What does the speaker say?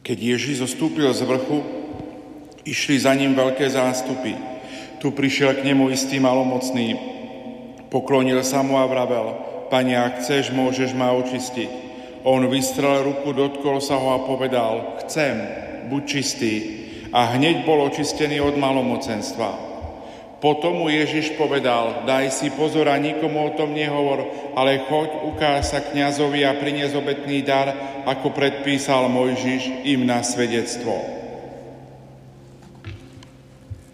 Keď Ježiš zostúpil z vrchu, išli za ním veľké zástupy. Tu prišiel k nemu istý malomocný. Poklonil sa mu a vravel: Pane, ak chceš, môžeš ma očistiť. On vystrel ruku, dotkol sa ho a povedal: Chcem, buď čistý. A hneď bol očistený od malomocenstva. Potom mu Ježiš povedal: Daj si pozor a nikomu o tom nehovor, ale choď, ukáž sa kňazovi a prinies obetný dar, ako predpísal Mojžiš, im na svedectvo.